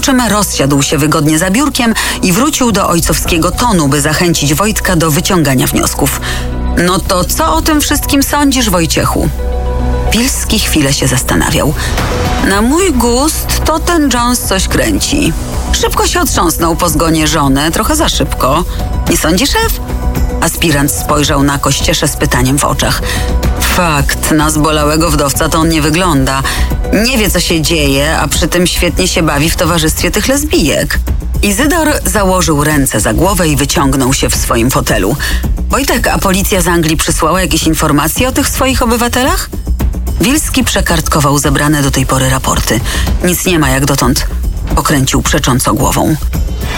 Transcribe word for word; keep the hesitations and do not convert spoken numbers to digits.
czym rozsiadł się wygodnie za biurkiem i wrócił do ojcowskiego tonu, by zachęcić Wojtka do wyciągania wniosków. No to co o tym wszystkim sądzisz, Wojciechu? Pilski chwilę się zastanawiał. Na mój gust to ten Jones coś kręci. Szybko się otrząsnął po zgonie żony, trochę za szybko. Nie sądzi, szef? Aspirant spojrzał na Kościeszę z pytaniem w oczach. Fakt, na zbolałego wdowca to on nie wygląda. Nie wie, co się dzieje, a przy tym świetnie się bawi w towarzystwie tych lesbijek. Izydor założył ręce za głowę i wyciągnął się w swoim fotelu. Wojtek, a policja z Anglii przysłała jakieś informacje o tych swoich obywatelach? Wilski przekartkował zebrane do tej pory raporty. Nic nie ma jak dotąd. Pokręcił przecząco głową.